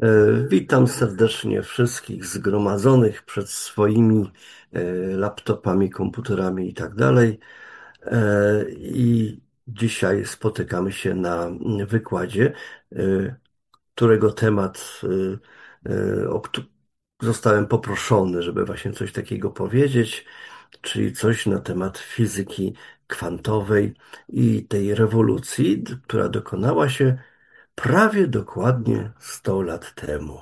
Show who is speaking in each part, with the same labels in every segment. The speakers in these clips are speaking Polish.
Speaker 1: Witam serdecznie wszystkich zgromadzonych przed swoimi laptopami, komputerami i tak dalej. I dzisiaj spotykamy się na wykładzie, e, którego temat zostałem poproszony, żeby właśnie coś takiego powiedzieć, czyli coś na temat fizyki kwantowej i tej rewolucji, która dokonała się prawie dokładnie 100 lat temu.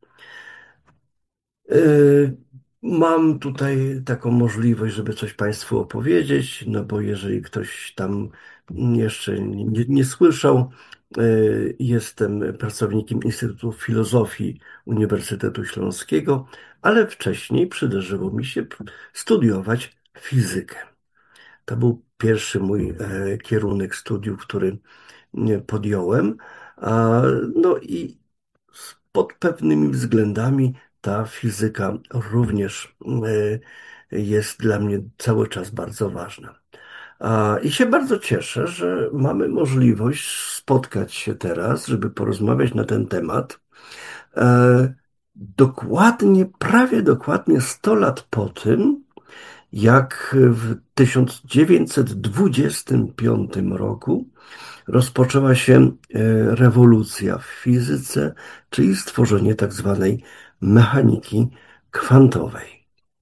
Speaker 1: Yy, Mam tutaj taką możliwość, żeby coś Państwu opowiedzieć, no bo jeżeli ktoś tam jeszcze nie słyszał, jestem pracownikiem Instytutu Filozofii Uniwersytetu Śląskiego, ale wcześniej przydarzyło mi się studiować fizykę. To był pierwszy mój kierunek studiów, który podjąłem. No i pod pewnymi względami ta fizyka również jest dla mnie cały czas bardzo ważna. I się bardzo cieszę, że mamy możliwość spotkać się teraz, żeby porozmawiać na ten temat. Dokładnie, prawie dokładnie 100 lat po tym, jak w 1925 roku rozpoczęła się rewolucja w fizyce, czyli stworzenie tak zwanej mechaniki kwantowej.